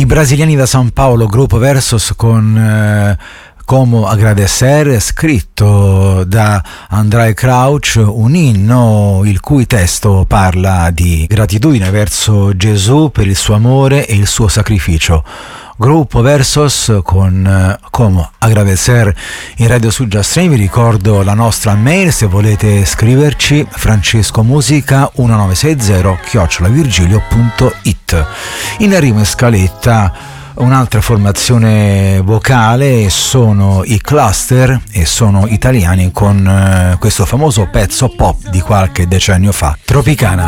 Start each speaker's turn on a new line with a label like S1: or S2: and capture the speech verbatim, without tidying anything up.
S1: brasiliani da San Paolo, gruppo Versos, con eh, Como Agradecer, scritto da Andrae Crouch, un inno il cui testo parla di gratitudine verso Gesù per il suo amore e il suo sacrificio. Gruppo Versos con eh, Como Agradecer in Radio Suja Stream. Vi ricordo la nostra mail se volete scriverci: francescomusica millenovecentossesanta chiocciola virgilio punto it. In arrivo in scaletta un'altra formazione vocale, sono i Cluster e sono italiani, con eh, questo famoso pezzo pop di qualche decennio fa, Tropicana.